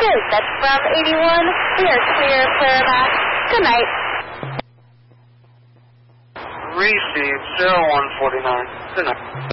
Good. That's from 81. We are clear for good night. Received 0149. Good night.